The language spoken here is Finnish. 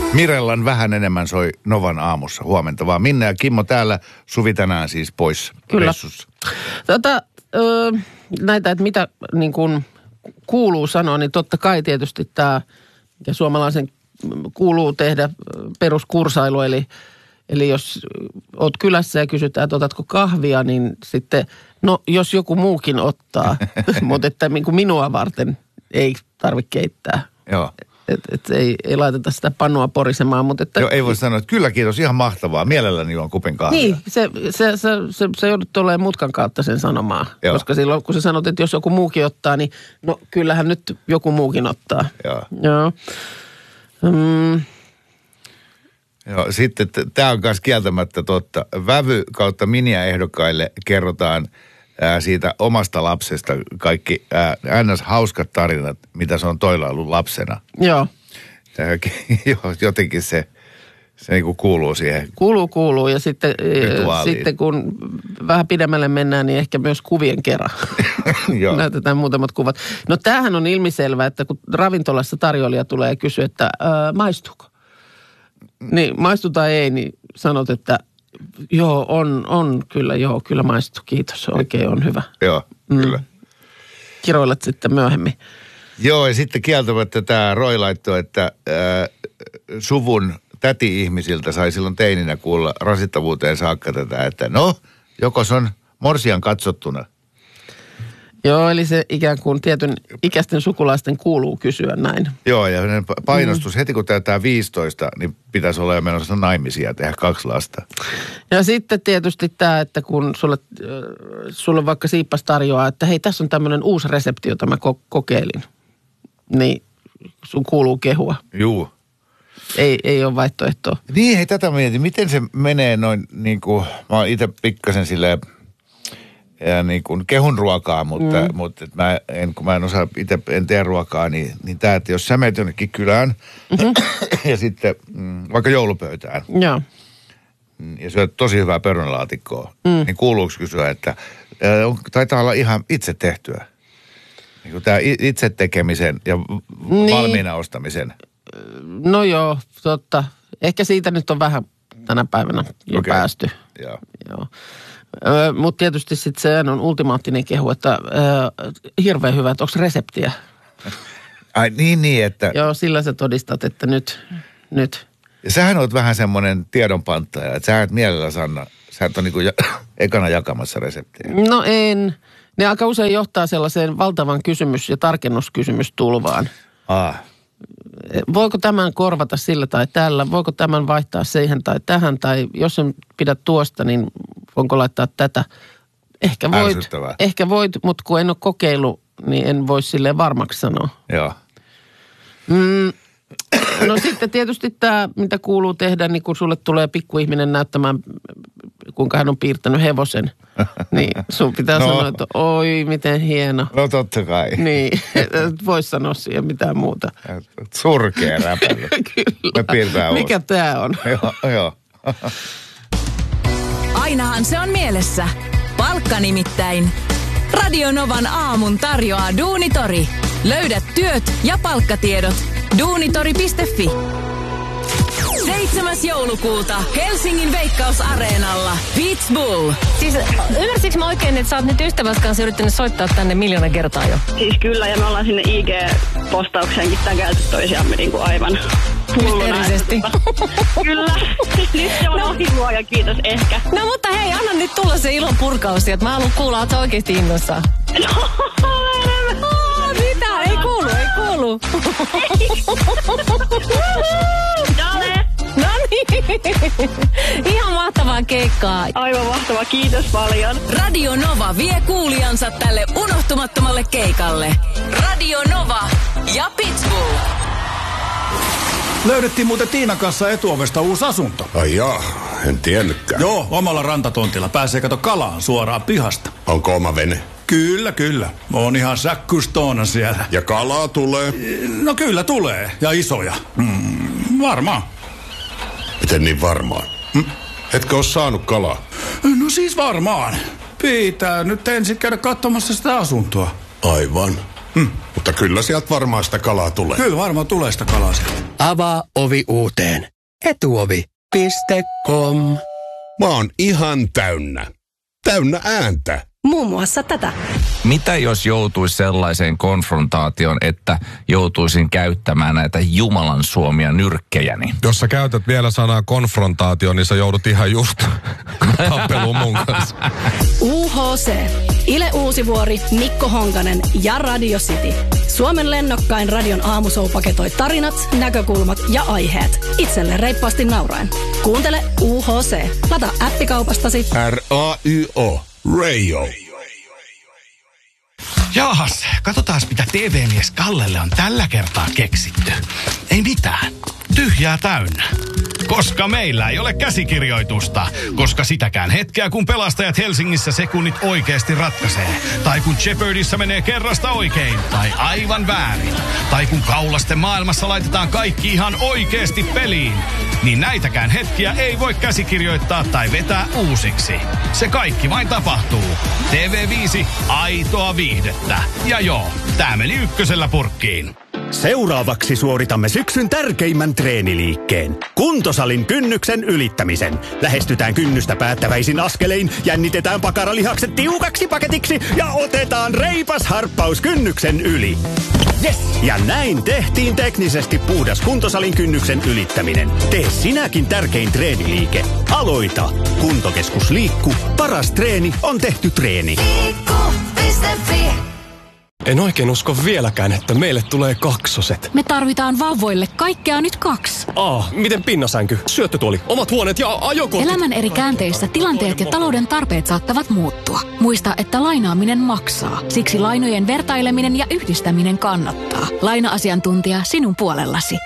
Mirellan vähän enemmän soi Novan aamussa. Huomenta vaan. Minna ja Kimmo täällä, Suvi tänään siis pois reissussa. Näitä, että mitä niin kuin kuuluu sanoa, niin totta kai tietysti tämä, ja suomalaisen kuuluu tehdä peruskursailu, eli jos oot kylässä ja kysytään, että otatko kahvia, niin sitten, no jos joku muukin ottaa, mutta että niin kuin minua varten ei tarvitse keittää. Joo. Että ei laiteta sitä pannua porisemaan, mutta että... Joo, ei voi sanoa, että kyllä kiitos, ihan mahtavaa. Mielelläni juon kupin kahvia. Niin, se joudut olemaan mutkan kautta sen sanomaan. Joo. Koska silloin, kun sä sanot, että jos joku muukin ottaa, niin no kyllähän nyt joku muukin ottaa. Joo. Joo, sitten tämä on myös kieltämättä totta. Vävy kautta Minia-ehdokkaille kerrotaan siitä omasta lapsesta kaikki ns. Hauskat tarinat, mitä se on toilla ollut lapsena. Joo. Jotenkin se niin kuin kuuluu siihen. Kuuluu ja sitten kun vähän pidemmälle mennään, niin ehkä myös kuvien kerran. Näytetään muutamat kuvat. No tämähän on ilmiselvä, että kun ravintolassa tarjoilija tulee ja kysyy, että maistuuko? Niin maistu tai ei, niin sanot, että joo, on kyllä maistuu, kiitos, oikein on hyvä. Joo, kyllä. Kiroilet sitten myöhemmin. Joo, ja sitten kieltämättä tämä Roy laittoi, että suvun täti-ihmisiltä sai silloin teininä kuulla rasittavuuteen saakka tätä, että no, jokos on morsian katsottuna. Joo, eli se ikään kuin tietyn ikäisten sukulaisten kuuluu kysyä näin. Joo, ja painostus heti kun täytää 15, niin pitäisi olla jo menossa naimisia tehdä 2 lasta. Ja sitten tietysti tämä, että kun sulle vaikka Siippas tarjoaa, että hei, tässä on tämmöinen uusi resepti, jota mä kokeilin. Niin sun kuuluu kehua. Juu. Ei ole vaihtoehtoa. Niin, hei tätä mietin. Miten se menee noin niin kuin, mä oon itse pikkasen silleen, ja niin kuin kehun ruokaa, mutta kun mä en osaa itse, en tee ruokaa, niin tämä, että jos sä menet jonnekin kylään ja sitten vaikka joulupöytään ja syöt tosi hyvää perunalaatikkoa, niin kuuluuko kysyä, että taitaa olla ihan itse tehtyä? Niin kuin tämä itse tekemisen ja valmiina ostamisen. No joo, totta. Ehkä siitä nyt on vähän tänä päivänä jo päästy. Joo. Mutta tietysti sitten se on ultimaattinen kehu, että hirveän hyvä, että onko reseptiä? Ai niin, että... Joo, sillä sä todistat, että nyt. Ja sähän oot vähän semmoinen tiedonpanttaja, että sä et mielellä Sanna, sä et ole niinku ekana jakamassa reseptiä. No en. Ne aika usein johtaa sellaiseen valtavan kysymys- ja tarkennuskysymystulvaan. Voiko tämän korvata sillä tai tällä? Voiko tämän vaihtaa siihen tai tähän? Tai jos en pidä tuosta, niin voinko laittaa tätä? Ehkä voit, mutta kun en ole kokeillut, niin en voi silleen varmaksi sanoa. Joo. No sitten tietysti tämä, mitä kuuluu tehdä, niin kun sulle tulee pikkuihminen näyttämään, kuinka hän on piirtänyt hevosen, niin sun pitää sanoa, että oi, miten hieno. No totta kai. Niin, et voi sanoa siihen mitään muuta. Surkea räpäily. Kyllä. Mikä tää on? Joo. Ainahan se on mielessä. Palkka nimittäin. Radio Novan aamun tarjoaa Duunitori. Löydät työt ja palkkatiedot duunitori.fi. 7. joulukuuta Helsingin Veikkaus-areenalla Beats Bull. Siis ymmärsikö mä oikein, että sä oot nyt ystävässä kanssa yrittänyt soittaa tänne 1 000 000 kertaa jo? Siis kyllä, ja me ollaan sinne IG-postaukseenkin tägälty toisiamme niin kuin aivan hulluna. Hysteerisesti. Kyllä. Nyt se on ohimua ja kiitos ehkä. No mutta hei, anna nyt tulla se ilon purkaus, että mä haluan kuulla, että sä oikeesti innossaan. Mitä? Ei kuulu. No niin. Ihan mahtavaa keikkaa. Aivan mahtavaa, kiitos paljon. Radio Nova vie kuulijansa tälle unohtumattomalle keikalle. Radio Nova ja Pitbull. Löydettiin muuten Tiinan kanssa etuovesta uusi asunto. Ai jaa, en tiennytkään. Joo, omalla rantatontilla pääsee kato kalaan suoraan pihasta. Onko oma vene? Kyllä. On ihan säkkystoona siellä. Ja kalaa tulee? No kyllä tulee. Ja isoja. Varmaan. Miten niin varmaan? Etkö ole saanut kalaa? No siis varmaan. Pitää nyt ensin käydä katsomassa sitä asuntoa. Aivan. Mutta kyllä sieltä varmaan sitä kalaa tulee. Kyllä varmaan tulee sitä kalaa sieltä. Avaa ovi uuteen. Etuovi.com. Mä oon ihan täynnä. Täynnä ääntä. Muun muassa tätä. Mitä jos joutuisi sellaiseen konfrontaatioon, että joutuisin käyttämään näitä Jumalan suomia nyrkkejäni? Jos sä käytät vielä sanaa konfrontaatio, niin sä joudut ihan just tappeluun mun kanssa. UHC. Ile Uusivuori, Mikko Honkanen ja Radio City. Suomen lennokkain radion aamushow paketoi tarinat, näkökulmat ja aiheet. Itselleen reippaasti nauraen. Kuuntele UHC. Lataa appikaupastasi. RAYO. Rayo. Jaahas, katsotaan mitä TV-mies Kallelle on tällä kertaa keksitty. Ei mitään. Tyhjää täynnä. Koska meillä ei ole käsikirjoitusta. Koska sitäkään hetkeä, kun pelastajat Helsingissä sekunnit oikeasti ratkaisee. Tai kun Jeopardyssä menee kerrasta oikein. Tai aivan väärin. Tai kun kaulasten maailmassa laitetaan kaikki ihan oikeasti peliin. Niin näitäkään hetkiä ei voi käsikirjoittaa tai vetää uusiksi. Se kaikki vain tapahtuu. TV5, aitoa viihdettä. Ja joo, tää meni ykkösellä purkkiin. Seuraavaksi suoritamme syksyn tärkeimmän treeniliikkeen. Kuntosalin kynnyksen ylittämisen. Lähestytään kynnystä päättäväisin askelein, jännitetään pakaralihakset tiukaksi paketiksi ja otetaan reipas harppaus kynnyksen yli. Yes! Ja näin tehtiin teknisesti puhdas kuntosalin kynnyksen ylittäminen. Tee sinäkin tärkein treeniliike. Aloita! Kuntokeskus Liikku. Paras treeni on tehty treeni. Liikku.fi. En oikein usko vieläkään, että meille tulee kaksoset. Me tarvitaan vauvoille kaikkea nyt 2. Miten pinnasänky, syöttötuoli, omat huoneet ja ajokortit? Elämän eri käänteissä tilanteet ja talouden tarpeet saattavat muuttua. Muista, että lainaaminen maksaa. Siksi lainojen vertaileminen ja yhdistäminen kannattaa. Laina-asiantuntija sinun puolellasi.